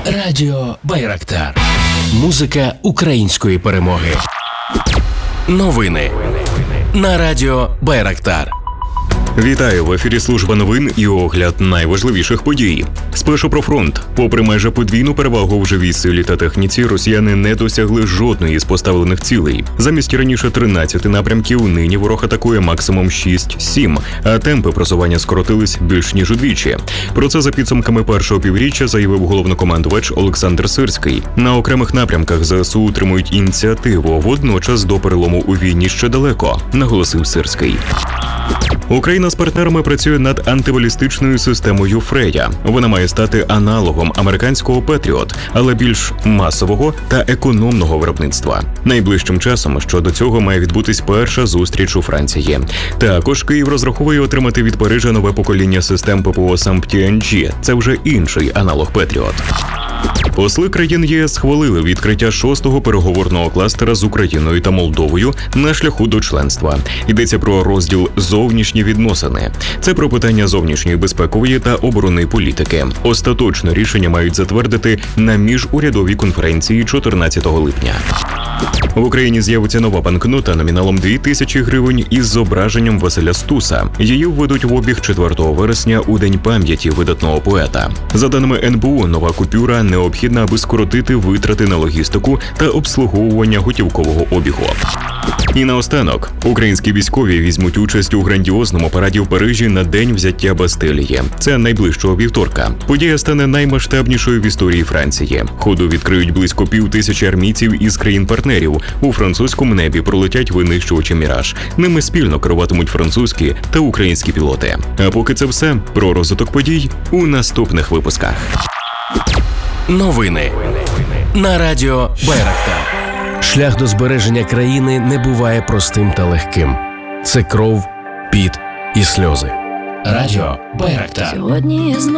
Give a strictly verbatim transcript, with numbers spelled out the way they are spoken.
Радіо Байрактар. Музика української перемоги. Новини на Радіо Байрактар. Вітаю, в ефірі служба новин і огляд найважливіших подій. Спершу про фронт. Попри майже подвійну перевагу в живій силі та техніці, росіяни не досягли жодної з поставлених цілей. Замість раніше тринадцяти напрямків, нині ворог атакує максимум шість-сім, а темпи просування скоротились більш ніж удвічі. Про це за підсумками першого півріччя заявив головнокомандувач Олександр Сирський. На окремих напрямках ЗСУ утримують ініціативу, водночас до перелому у війні ще далеко, наголосив Сирський. Україна з партнерами працює над антибалістичною системою Фрея. Вона має стати аналогом американського Петріот, але більш масового та економного виробництва. Найближчим часом щодо цього має відбутись перша зустріч у Франції. Також Київ розраховує отримати від Парижа нове покоління систем ППО «Самптіанджі». Це вже інший аналог Петріот. Посли країн ЄС схвалили відкриття шостого переговорного кластера з Україною та Молдовою на шляху до членства. Йдеться про розділ «Зовнішні відносини». Це про питання зовнішньої безпекової та оборонної політики. Остаточне рішення мають затвердити на міжурядовій конференції чотирнадцятого липня. В Україні з'явиться нова банкнота номіналом дві тисячі гривень із зображенням Василя Стуса. Її введуть в обіг четвертого вересня у День пам'яті видатного поета. За даними ен бе у, нова купюра необхідна, аби скоротити витрати на логістику та обслуговування готівкового обігу. І наостанок, українські військові візьмуть участь у грандіозному параді в Парижі на День взяття Бастилії. Це найближчого вівторка. Подія стане наймасштабнішою в історії Франції. Ходу відкриють близько пів тисячі армійців із країн-партнерів. У французькому небі пролетять винищувачі «Міраж». Ними спільно керуватимуть французькі та українські пілоти. А поки це все. Про розвиток подій у наступних випусках. Новини на Радіо Байрактар. Шлях до збереження країни не буває простим та легким. Це кров, піт і сльози. Радіо Байрактар. Сьогодні